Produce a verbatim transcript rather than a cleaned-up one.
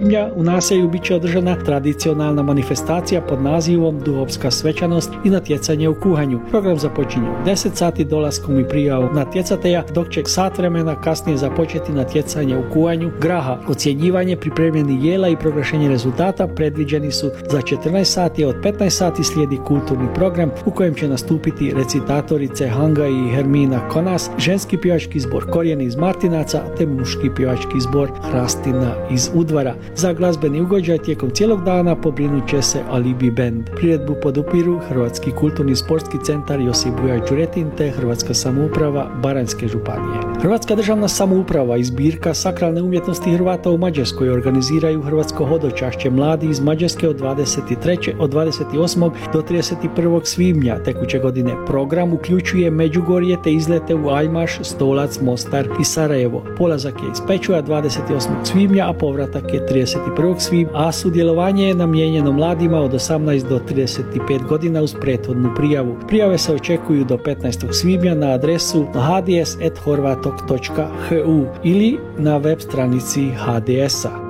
svibnja u naselju bit će održana tradicionalna manifestacija pod nazivom Duhovska svečanost i natjecanje u kuhanju. Program započinje u deset sati dolaskom i prijavom natjecatelja, dok će sat vremena kasnije započeti natjecanje u kuhanju graha. Ocjenjivanje pripremljenih jela i proglašenje rezultata predviđeni su za četrnaest sati, a od petnaest sati slijedi kulturni program u kojem će nastupiti recitatorice Hanga i Hermina Konas, ženski pjevački zbor Korijeni iz Martinaca te muški pjevački zbor Hrastina iz Udvara. Za glazbeni ugođaj tijekom cijelog dana pobrinut će se Alibi Band. Priredbu podupiru Hrvatski kulturni sportski centar Josip Bujač Đuretin te Hrvatska samouprava Baranjske županije. Hrvatska državna samouprava i zbirka sakralne umjetnosti Hrvata u Mađarskoj organiziraju hrvatsko hodočašće mladi iz Mađarske od dvadeset trećeg od dvadeset osmog do trideset prvog svibnja tekuće godine. Program uključuje Međugorje te izlete u Aljmaš, Stolac, Mostar i Sarajevo. Polazak je iz Pečuja dvadeset osmog svibnja, a povratak je trideset prvog svibnja, a sudjelovanje je namijenjeno mladima od osamnaest do trideset pet godina uz prethodnu prijavu. Prijave se očekuju do petnaestog svibnja na adresu h d s at horvatok točka h u ili na web stranici H D S-a.